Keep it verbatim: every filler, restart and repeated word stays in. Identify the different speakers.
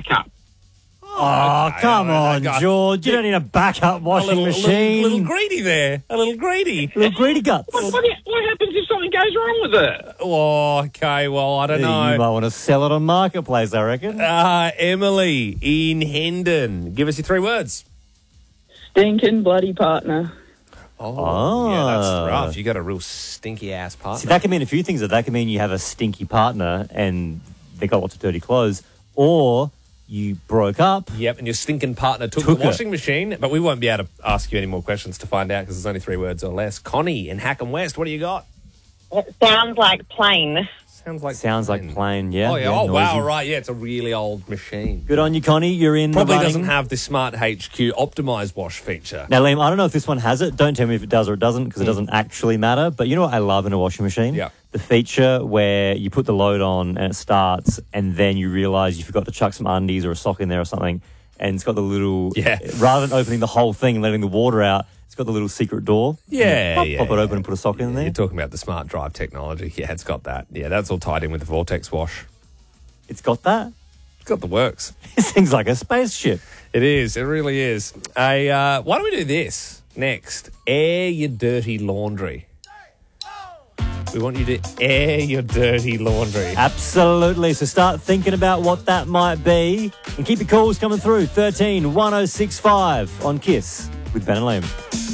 Speaker 1: backup.
Speaker 2: Oh,
Speaker 3: okay,
Speaker 2: come
Speaker 3: all right,
Speaker 2: on,
Speaker 3: okay.
Speaker 2: George. You don't need a backup washing
Speaker 3: a little,
Speaker 2: machine.
Speaker 3: Little, little greedy there. A little greedy.
Speaker 2: Little greedy guts.
Speaker 1: What, what, what happens if something goes wrong with it?
Speaker 3: Oh, okay. Well, I don't
Speaker 2: You
Speaker 3: know.
Speaker 2: might want to sell it on Marketplace, I reckon.
Speaker 3: Uh, Emily in Hendon. Give us your three words.
Speaker 4: Stinking bloody partner.
Speaker 3: Oh,
Speaker 2: Ah.
Speaker 3: yeah, that's rough. You got a real stinky ass partner.
Speaker 2: See, that can mean a few things. That can mean you have a stinky partner and they got lots of dirty clothes, or you broke up.
Speaker 3: Yep, and your stinking partner took,
Speaker 2: Took
Speaker 3: the
Speaker 2: it.
Speaker 3: washing machine, but we won't be able to ask you any more questions to find out because there's only three words or less. Connie in Hackham West, what do you got?
Speaker 5: It sounds like plain.
Speaker 3: Sounds like
Speaker 2: Sounds like plain, yeah.
Speaker 3: Oh, yeah.
Speaker 2: yeah
Speaker 3: oh, wow,
Speaker 2: noisy.
Speaker 3: right. Yeah, it's a really old machine.
Speaker 2: Good on you, Connie. You're in
Speaker 3: Probably
Speaker 2: the running.
Speaker 3: doesn't have the Smart H Q optimized wash feature.
Speaker 2: Now, Liam, I don't know if this one has it. Don't tell me if it does or it doesn't, because it doesn't actually matter. But you know what I love in a washing machine?
Speaker 3: Yeah.
Speaker 2: The feature where you put the load on and it starts, and then you realise you forgot to chuck some undies or a sock in there or something, and it's got the little...
Speaker 3: Yeah.
Speaker 2: Rather than opening the whole thing and letting the water out, it's got the little secret door.
Speaker 3: Yeah,
Speaker 2: Pop,
Speaker 3: yeah,
Speaker 2: pop it
Speaker 3: yeah.
Speaker 2: open and put a sock in there.
Speaker 3: You're talking about the Smart Drive technology. Yeah, it's got that. Yeah, that's all tied in with the Vortex wash.
Speaker 2: It's got that.
Speaker 3: It's got the works.
Speaker 2: This thing's like a spaceship.
Speaker 3: It is. It really is. Hey, uh, why don't we do this next? Air your dirty laundry. We want you to air your dirty laundry.
Speaker 2: Absolutely. So start thinking about what that might be. And keep your calls coming through. thirteen one oh six five on KISS with Ben and Liam.